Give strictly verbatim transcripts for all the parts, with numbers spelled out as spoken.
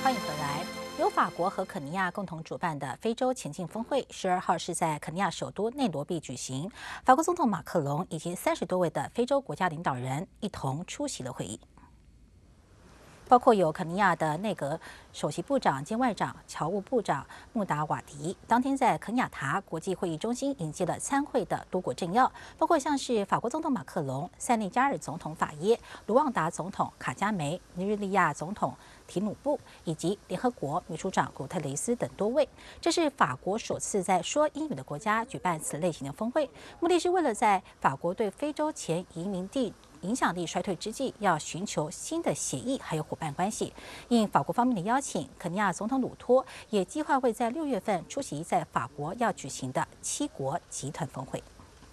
欢迎回来。由法国和肯尼亚共同主办的非洲前进峰会，十二号是在肯尼亚首都内罗毕举行。法国总统马克龙以及三十多位的非洲国家领导人一同出席了会议。 包括有肯尼亚的内阁首席部长兼外长侨务部长穆达瓦迪，当天在肯雅塔国际会议中心迎接了参会的多国政要，包括像是法国总统马克龙、塞内加尔总统法耶、卢旺达总统卡加梅、尼日利亚总统提努布以及联合国秘书长古特雷斯等多位。这是法国首次在说英语的国家举办此类型的峰会，目的是为了在法国对非洲前移民地 影响力衰退之际，要寻求新的协议还有伙伴关系。应法国方面的邀请，肯尼亚总统鲁托也计划会在六月份出席在法国要举行的七国集团峰会。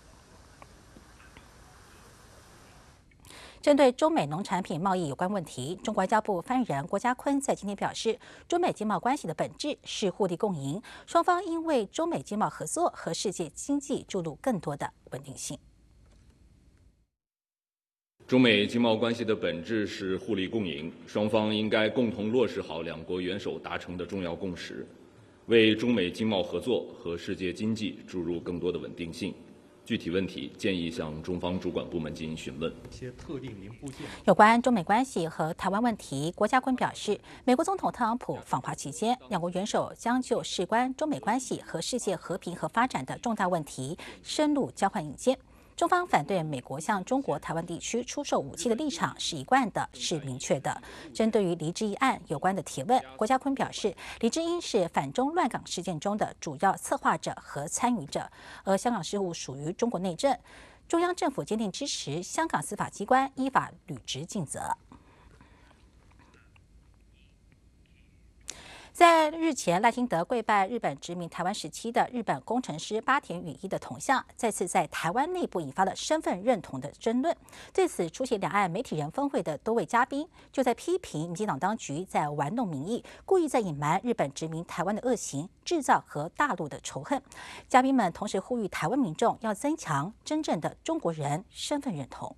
针对中美农产品贸易有关问题，中国外交部发言人郭家坤在今天表示，中美经贸关系的本质是互利共赢，双方应为中美经贸合作和世界经济注入更多的稳定性。 中美经贸关系的本质是互利共赢，双方应该共同落实好两国元首达成的重要共识，为中美经贸合作和世界经济注入更多的稳定性。具体问题建议向中方主管部门进行询问。一些特定零部件有关中美关系和台湾问题，郭家坤表示，美国总统特朗普访华期间，两国元首将就事关中美关系和世界和平和发展的重大问题深入交换意见。 中方反对美国向中国台湾地区出售武器的立场是一贯的，是明确的。针对于黎智英案有关的提问，郭家坤表示，黎智英是反中乱港事件中的主要策划者和参与者，而香港事务属于中国内政，中央政府坚定支持香港司法机关依法履职尽责。 在日前，赖清德跪拜日本殖民台湾时期的日本工程师八田羽一的铜像，再次在台湾内部引发了身份认同的争论。对此，出席两岸媒体人峰会的多位嘉宾就在批评民进党当局在玩弄民意，故意在隐瞒日本殖民台湾的恶行，制造和大陆的仇恨。嘉宾们同时呼吁台湾民众要增强真正的中国人身份认同。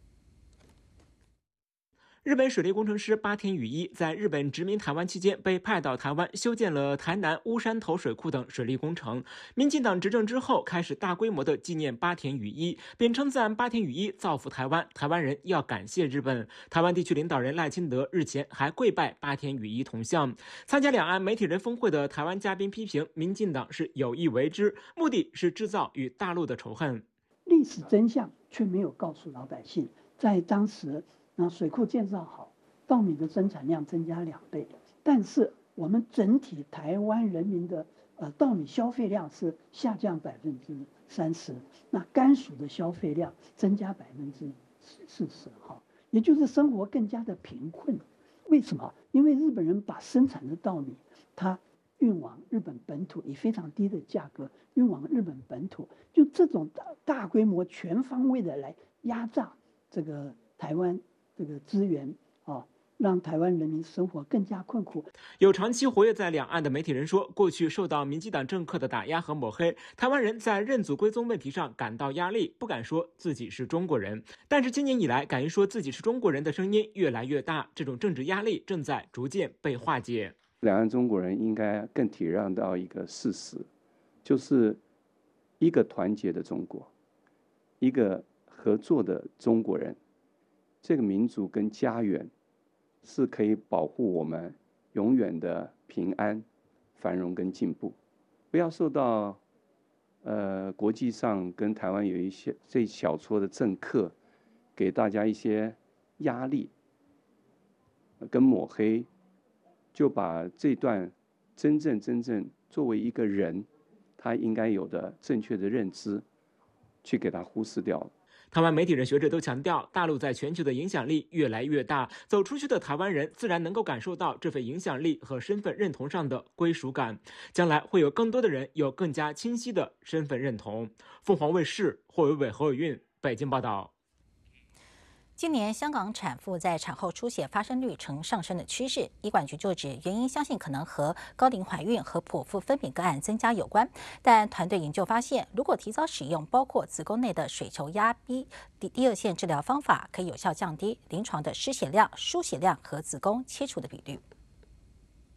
日本水利工程师八田羽一在日本殖民台湾期间被派到台湾修建了台南乌山头水库等水利工程。民进党执政之后，开始大规模的纪念八田羽一，并称赞八田羽一造福台湾，台湾人要感谢日本。台湾地区领导人赖清德日前还跪拜八田羽一铜像。参加两岸媒体人峰会的台湾嘉宾批评民进党是有意为之，目的是制造与大陆的仇恨。 历史真相却没有告诉老百姓，在当时。 那水库建造好，稻米的生产量增加两倍，但是我们整体台湾人民的呃稻米消费量是下降百分之三十，那甘薯的消费量增加百分之四十，哈，也就是生活更加的贫困。为什么？因为日本人把生产的稻米，它运往日本本土，以非常低的价格运往日本本土，就这种大大规模、全方位的来压榨这个台湾。 这个资源啊，让台湾人民生活更加困苦。 有长期活跃在两岸的媒体人说，过去受到民进党政客的打压和抹黑，台湾人在认祖归宗问题上感到压力，不敢说自己是中国人。但是今年以来，敢于说自己是中国人的声音越来越大，这种政治压力正在逐渐被化解。 两岸中国人应该更体谅到一个事实，就是一个团结的中国，一个合作的中国人。 这个民族跟家园是可以保护我们永远的平安、繁荣跟进步，不要受到呃国际上跟台湾有一些这一小撮的政客给大家一些压力跟抹黑，就把这段真正真正作为一个人他应该有的正确的认知，去给他忽视掉了。 台湾媒体人、学者都强调，大陆在全球的影响力越来越大，走出去的台湾人自然能够感受到这份影响力和身份认同上的归属感。将来会有更多的人有更加清晰的身份认同。凤凰卫视霍伟伟、何伟运北京报道。 今年香港产妇在产后出血发生率呈上升的趋势，医管局就指原因相信可能和高龄怀孕和剖腹分娩个案增加有关。但团队研究发现，如果提早使用包括子宫内的水球压逼第第二线治疗方法，可以有效降低临床的失血量、输血量和子宫切除的比率。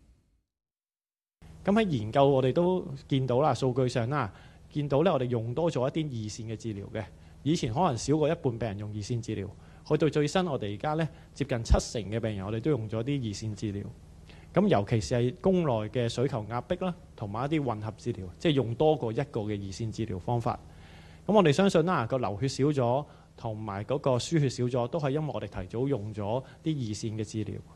咁喺研究我哋都見到啦，數據上啦，見到咧我哋用多咗一啲二線嘅治療嘅，以前可能少過一半病人用二線治療，去到最新我哋而家咧接近七成嘅病人我哋都用咗啲二線治療。咁尤其是係宮內嘅水球壓迫啦，同埋一啲混合治療，即係用多過一個嘅二線治療方法。咁我哋相信啦，個流血少咗，同埋嗰個輸血少咗，都係因為我哋提早用咗啲二線嘅治療。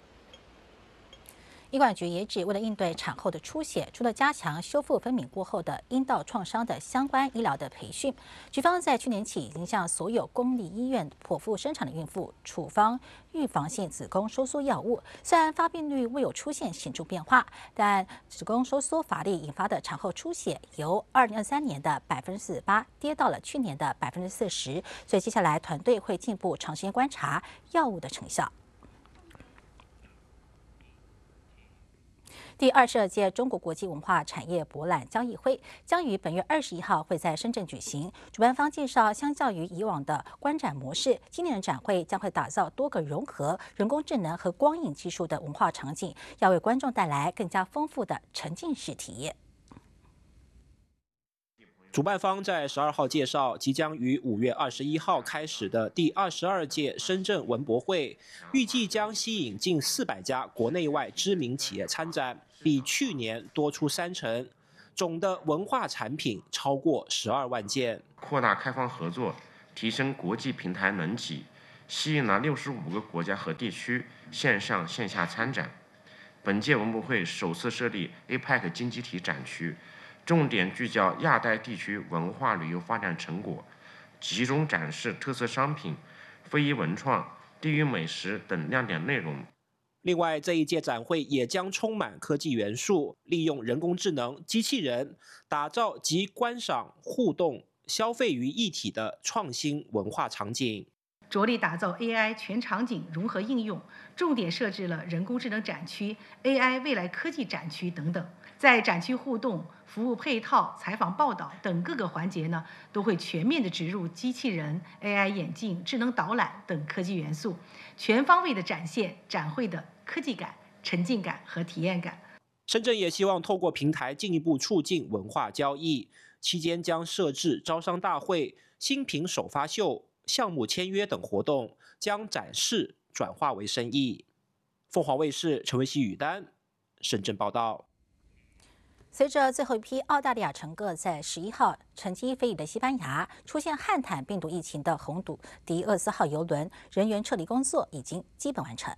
医管局也指，为了应对产后的出血，除了加强修复分娩过后的阴道创伤的相关医疗的培训，局方在去年起已经向所有公立医院剖腹生产的孕妇处方预防性子宫收缩药物。虽然发病率未有出现显著变化，但子宫收缩乏力引发的产后出血由二零二三年的百分之四十八跌到了去年的百分之四十。所以接下来团队会进一步长时间观察药物的成效。第二十二届中国国际文化产业博览交易会将于本月二十一号会在深圳举行。主办方介绍，相较于以往的观展模式，今年的展会将会打造多个融合人工智能和光影技术的文化场景，要为观众带来更加丰富的沉浸式体验。 主办方在十二号介绍，即将于五月二十一号开始的第二十二届深圳文博会，预计将吸引近四百家国内外知名企业参展，比去年多出三成。总的文化产品超过十二万件。 扩大开放合作，提升国际平台能级，吸引了六十五个国家和地区线上线下参展。本届文博会首次设立 A P E C 经济体展区。重点聚焦亚太地区文化旅游发展成果，集中展示特色商品、非遗文创、地域美食等亮点内容。 另外，这一届展会也将充满科技元素，利用人工智能、机器人，打造集观赏、互动、消费于一体的创新文化场景。 着力打造 A I 全场景融合应用，重点设置了人工智能展区、A I 未来科技展区等等。在展区互动、服务配套、采访报道等各个环节呢，都会全面的植入机器人、A I 眼镜、智能导览等科技元素，全方位的展现展会的科技感、沉浸感和体验感。 深圳也希望透过平台进一步促进文化交易，期间将设置招商大会、新品首发秀、项目签约等活动，将展示转化为生意。凤凰卫视陈维熙、宇丹深圳报道。 随着最后一批澳大利亚乘客在十一号乘机飞抵的西班牙，出现汉坦病毒疫情的红土迪厄斯号邮轮人员撤离工作已经基本完成。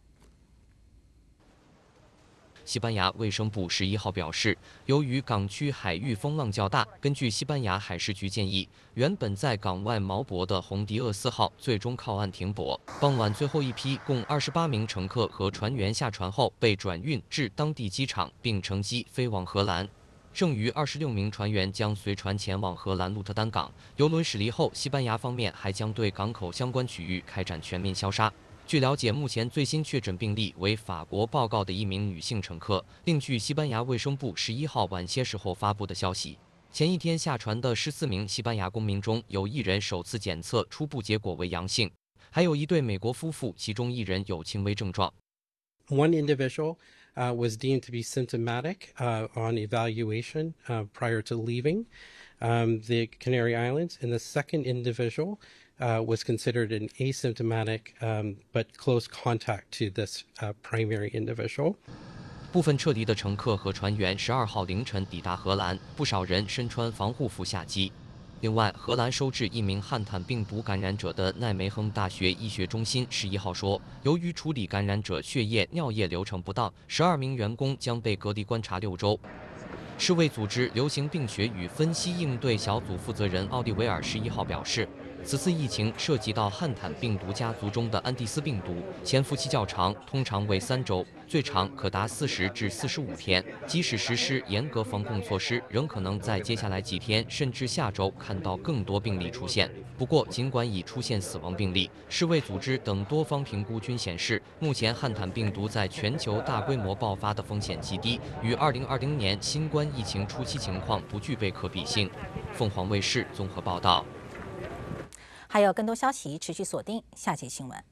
西班牙卫生部十一号表示，由于港区海域风浪较大，根据西班牙海事局建议，原本在港外锚泊的红迪厄斯号最终靠岸停泊。傍晚，最后一批共二十八名乘客和船员下船后，被转运至当地机场，并乘机飞往荷兰。剩余二十六名船员将随船前往荷兰鹿特丹港。邮轮驶离后，西班牙方面还将对港口相关区域开展全面消杀。据了解，目前最新确诊病例为法国报告的一名女性乘客。另据西班牙卫生部十一号晚些时候发布的消息，前一天下船的十四名西班牙公民中有一人首次检测初步结果为阳性，还有一对美国夫妇，其中一人有轻微症状。 One individual uh, was deemed to be symptomatic uh, on evaluation uh, prior to leaving um, the Canary Islands, and the second individual uh, was considered an asymptomatic um, but close contact to this uh, primary individual. 部分撤离的乘客和船员十二号凌晨抵达荷兰，不少人身穿防护服下机。另外，荷兰收治一名汉坦病毒感染者的奈梅亨大学医学中心十一号说，由于处理感染者血液、尿液流程不当，十二名员工将被隔离观察六周。世卫组织流行病学与分析应对小组负责人奥利维尔十一号表示，此次疫情涉及到汉坦病毒家族中的安地斯病毒，潜伏期较长，通常为三周，最长可达四十至四十五天。即使实施严格防控措施，仍可能在接下来几天甚至下周看到更多病例出现。不过，尽管已出现死亡病例，世卫组织等多方评估均显示，目前汉坦病毒在全球大规模爆发的风险极低，与二零二零年新冠疫情初期情况不具备可比性。凤凰卫视综合报道。 还有更多消息，持续锁定下节新闻。